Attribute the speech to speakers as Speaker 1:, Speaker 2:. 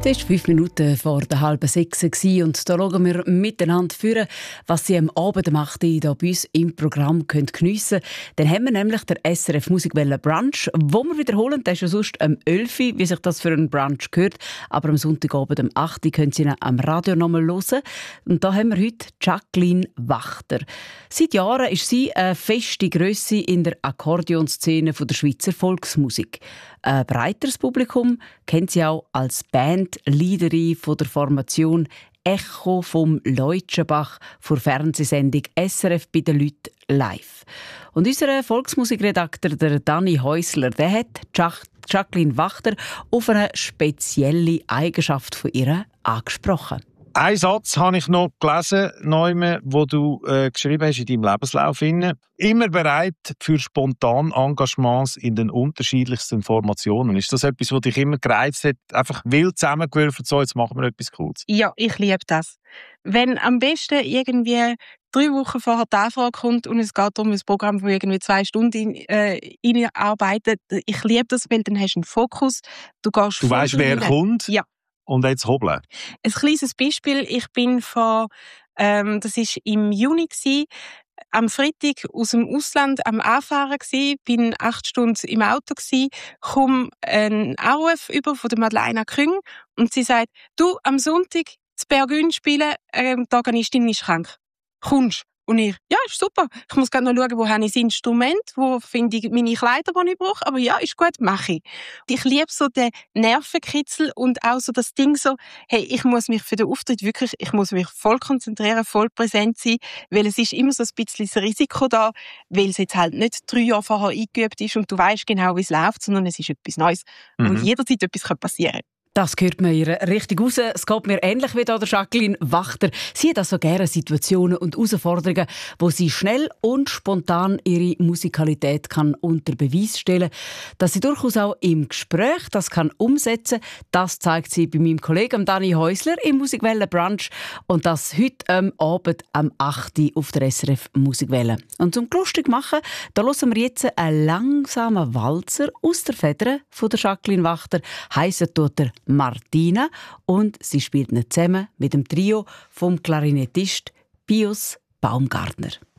Speaker 1: Es war 5 Minuten vor der halben 6 und da schauen wir miteinander vor, was Sie am Abend um 8 Uhr hier bei uns im Programm geniessen können. Dann haben wir nämlich der SRF Musikwelle Brunch, wo wir wiederholen, das ist ja sonst am 11 Uhr, wie sich das für einen Brunch gehört, aber am Sonntagabend um 8 Uhr können Sie ihn am Radio nochmal hören. Und da haben wir heute Jacqueline Wachter. Seit Jahren ist sie eine feste Grösse in der Akkordeonszene der Schweizer Volksmusik. Ein breiteres Publikum kennt sie auch als Bandleaderin von der Formation Echo vom Leutschenbach vor Fernsehsendung SRF bei den Leuten live. Und unser Volksmusikredakteur, der Dani Häusler, der hat Jacqueline Wachter auf eine spezielle Eigenschaft von ihr angesprochen.
Speaker 2: Einen Satz habe ich noch gelesen, Neumann, wo du geschrieben hast in deinem Lebenslauf. Immer bereit für spontane Engagements in den unterschiedlichsten Formationen. Ist das etwas, was dich immer gereizt hat? Einfach wild zusammengewürfelt, so, jetzt machen wir etwas Cooles.
Speaker 3: Ja, ich liebe das. Wenn am besten irgendwie 3 Wochen vorher die Anfrage kommt und es geht um ein Programm, das irgendwie 2 Stunden arbeitet. Ich liebe das, weil dann hast du einen Fokus. Du
Speaker 2: weißt, wer kommt?
Speaker 3: Ja.
Speaker 2: Und jetzt hobeln.
Speaker 3: Ein kleines Beispiel. Ich bin das war im Juni gewesen, am Freitag aus dem Ausland am Anfahren gewesen, bin 8 Stunden im Auto gewesen, komme einen Anruf über von der Madeleine Küng und sie sagt, du, am Sonntag zu Bergün spielen, die Organistin ist krank. Kommst? Und ich, ja, ist super. Ich muss gerade noch schauen, wo habe ich das Instrument, wo finde ich meine Kleider, die ich brauche. Aber ja, ist gut, mache ich. Ich liebe so den Nervenkitzel und auch so das Ding so, hey, ich muss mich für den Auftritt wirklich, ich muss mich voll konzentrieren, voll präsent sein, weil es ist immer so ein bisschen das Risiko da, weil es jetzt halt nicht 3 Jahre vorher eingeübt ist und du weißt genau, wie es läuft, sondern es ist etwas Neues, wo jederzeit etwas passieren kann.
Speaker 1: Das hört man ihr richtig raus. Es geht mir ähnlich wie der Jacqueline Wachter. Sie hat also gerne Situationen und Herausforderungen, wo sie schnell und spontan ihre Musikalität kann unter Beweis stellen kann. Dass sie durchaus auch im Gespräch das kann umsetzen kann, das zeigt sie bei meinem Kollegen Dani Häusler im Musikwelle Brunch und das heute Abend am 8 Uhr auf der SRF Musikwelle. Und zum lustig machen, da hören wir jetzt einen langsamen Walzer aus der Feder von der Jacqueline Wachter. Heissen tut er Martina und sie spielt ihn zusammen mit dem Trio vom Klarinettist Pius Baumgartner.